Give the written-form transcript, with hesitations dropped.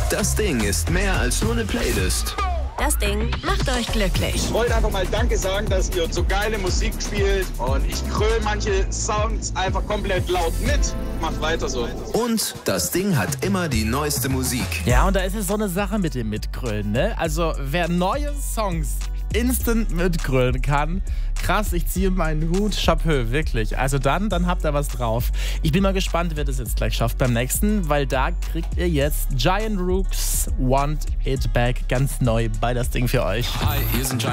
Das Ding ist mehr als nur eine Playlist. Das Ding macht euch glücklich. Ich wollte einfach mal Danke sagen, dass ihr so geile Musik spielt. Und ich gröle manche Songs einfach komplett laut mit. Macht weiter so. Und das Ding hat immer die neueste Musik. Ja, und da ist es so eine Sache mit dem Mitgrölen, ne? Also, wer neue Songs instant mitgrölen kann, krass, ich ziehe meinen Hut, Chapeau, wirklich. Also dann habt ihr was drauf. Ich bin mal gespannt, wer das jetzt gleich schafft beim nächsten, weil da kriegt ihr jetzt Giant Rooks Want It Back ganz neu bei das Ding für euch. Hi, hier sind